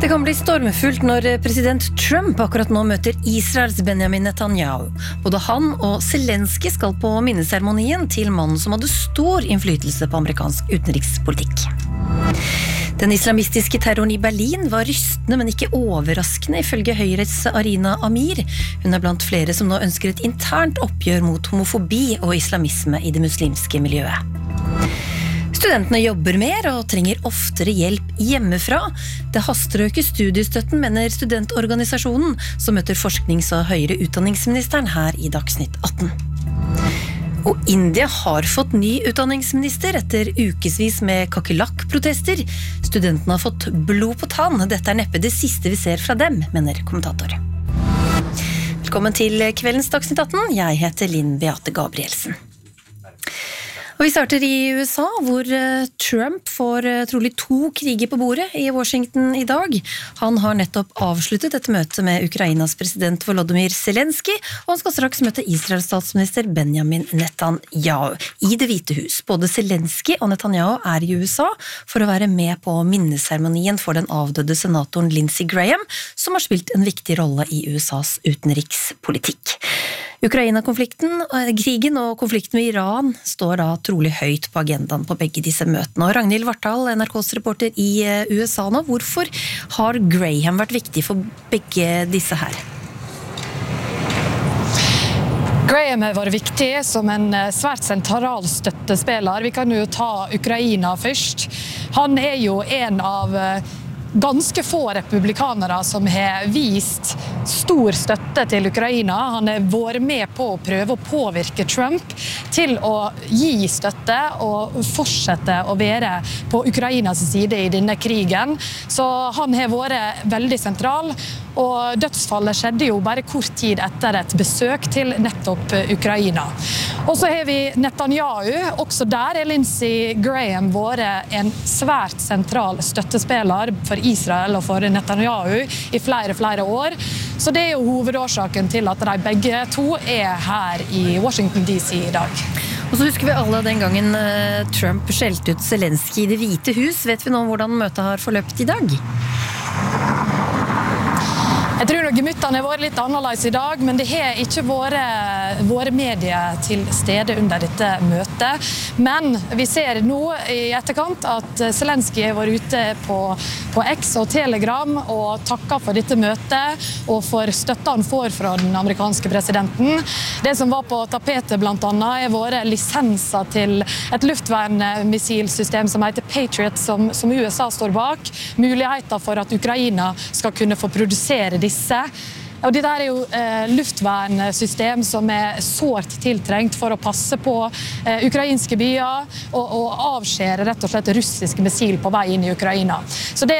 Det kan bli stormfullt når president Trump akkurat nå møter Israels Benjamin Netanyahu. Både han og Zelensky skal på minneseremonien til mannen som hadde stor innflytelse på amerikansk utenrikspolitikk. Den islamistiske terroren i Berlin var rystende, men ikke overraskende, ifølge Høyres Arina Amir. Hun blant flere som nå ønsker et internt oppgjør mot homofobi og islamisme i det muslimske miljøet. Studentene jobber mer og trenger oftere hjelp hjemmefra. Det haster å øke studiestøtten, mener studentorganisasjonen, som møter forsknings- og høyere utdanningsministeren her i Dagsnytt 18. Og India har fått ny utdanningsminister etter ukesvis med kakerlakk-protester. Studentene har fått blod på tann. Dette neppe det siste vi ser fra dem, mener kommentator. Velkommen til kveldens Dagsnytt 18. Jeg heter Linn Beate Gabrielsen. Og vi starter i USA, hvor Trump får trolig 2 kriger på bordet i Washington i dag. Han har nettopp avsluttet et møte med Ukrainas president Volodymyr Zelensky, og han skal straks møte Israels statsminister Benjamin Netanyahu i Det hvite hus. Både Zelensky og Netanyahu er i USA for å være med på minneseremonien for den avdøde senatoren Lindsey Graham, som har spilt en viktig rolle i USAs utenrikspolitikk. Ukraina-konflikten, krigen og konflikten med Iran står da trolig høyt på agendaen på begge disse møtene. Og Ragnhild Vartdal, NRKs reporter i USA nå, hvorfor har Graham vært viktig for begge disse her? Graham har vært viktig som en svært sentral støttespiller. Vi kan jo ta Ukraina først. Han er jo en av ganske få republikanere som har vist stor støtte til Ukraina. Han har vært med på å prøve å påvirke Trump til å gi støtte og fortsette å være på Ukrainas side i denne krigen. Så han har vært veldig sentral, og dødsfallet skjedde jo bare kort tid etter et besøk til nettopp Ukraina. Og så har vi Netanyahu. Også der er Lindsey Graham vært en svært sentral støttespiller for Israel og for Netanyahu i flere år. Så det er jo hovedårsaken til at de begge to er her i Washington DC i dag. Og så husker vi alle den gangen Trump skjelte ut Zelensky i Det hvite hus. Vet vi nå hvordan møtet har forløpt i dag? Jeg tror nok gemyttene har vært litt annerledes i dag, men det har ikke vært medier til stede under dette møtet. Men vi ser nå i etterkant at Zelensky har vært ute på X og Telegram og takket for dette møtet og for støtta han får fra den amerikanske presidenten. Det som var på tapetet blant annet har vært lisenser til et luftvernmissilsystem som heter Patriot, som USA står bak. Muligheter for at Ukraina skal kunne få produsere disse. Og dette er jo luftvernsystem som er sårt tiltrengt for å passe på ukrainske byer og avskjære rett og slett russiske missil på vei inn i Ukraina. Så det